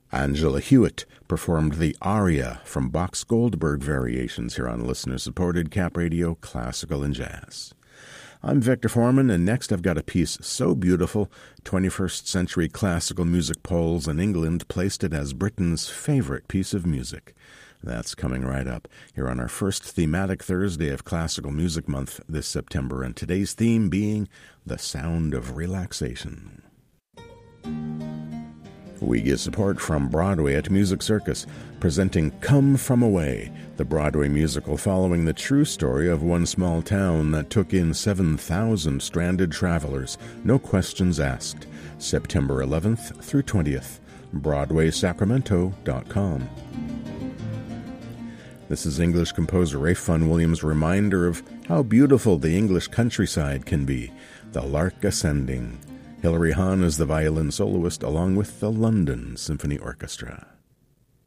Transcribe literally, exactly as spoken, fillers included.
Angela Hewitt performed the aria from Bach's Goldberg Variations here on listener-supported Cap Radio Classical and Jazz. I'm Victor Foreman, and next I've got a piece so beautiful, twenty-first century classical music polls in England placed it as Britain's favorite piece of music. That's coming right up here on our first thematic Thursday of Classical Music Month this September, and today's theme being the sound of relaxation. We get support from Broadway at Music Circus, presenting Come From Away, the Broadway musical following the true story of one small town that took in seven thousand stranded travelers, no questions asked. September eleventh through twentieth, broadway sacramento dot com. This is English composer Ralph Vaughan Williams' reminder of how beautiful the English countryside can be, the lark ascending. Hilary Hahn is the violin soloist along with the London Symphony Orchestra.